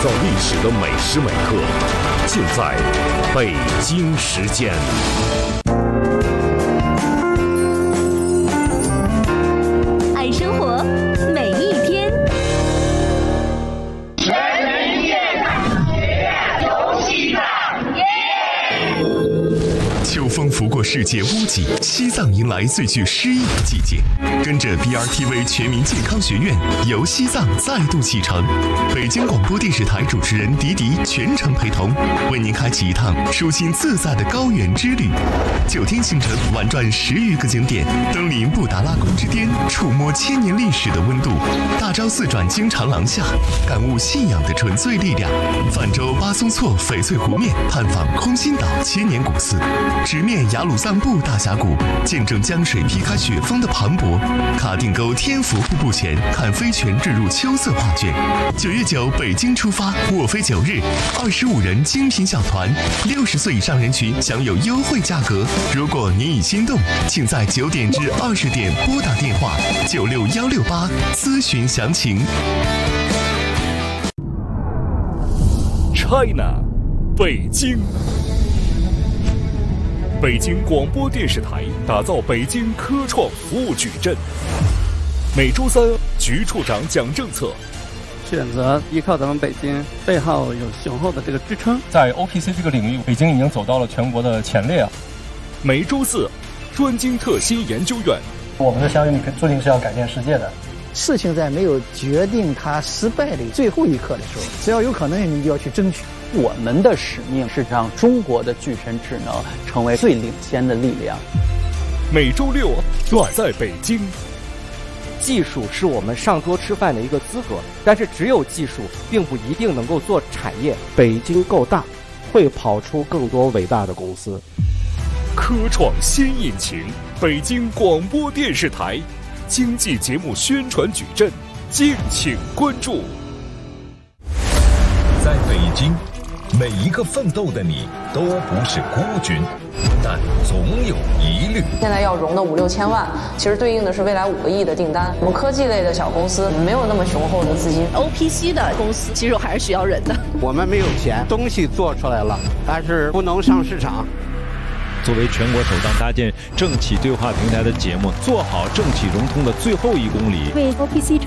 造历史的每时每刻，尽在北京时间。 爱生活，每一天。 全人健康学院游西藏，耶！ 秋风拂过世界屋脊，西藏迎来最具诗意的季节。跟着 BRTV 全民健康学院游西藏再度启程，北京广播电视台主持人迪迪全程陪同，为您开启一趟舒心自在的高原之旅。9天行程，玩转10余个景点，登临布达拉宫之巅，触摸1000年历史的温度。大昭寺转经长廊下，感悟信仰的纯粹力量。泛舟巴松措翡翠湖面，探访空心岛千年古寺，直面雅鲁藏布大峡谷，见证江水劈开雪峰的磅礴。卡定沟天福瀑布前，看飞泉坠入秋色画卷。9月9，北京出发，卧飞9日，25人精品小团，60岁以上人群享有优惠价格。如果您已心动，请在9点至20点拨打电话96168咨询详情。 China， 北京。北京广播电视台打造北京科创服务矩阵。每周3，局处长讲政策。 选择依靠咱们北京，背后有雄厚的这个支撑。 在 OPC 这个领域，北京已经走到了全国的前列。 每周4，专精特新研究院。 我们的相遇注定是要改变世界的。 事情在没有决定它失败的最后一刻的时候，只要有可能，你就要去争取。 我们的使命是让中国的具身智能成为最领先的力量。 每周6，远在北京。 技术是我们上桌吃饭的一个资格，但是只有技术并不一定能够做产业。北京够大，会跑出更多伟大的公司。 科创新引擎，北京广播电视台经济节目宣传矩阵，敬请关注。 在北京，每一个奋斗的你都不是孤军，但总有疑虑。 现在要融的5、6千万，其实对应的是未来5个亿的订单。我们科技类的小公司没有那么雄厚的资金。 OPC 的公司其实还是需要人的。 我们没有钱，东西做出来了，但是不能上市场。 作为全国首档搭建政企对话平台的节目，做好政企融通的最后1公里， 为 OPC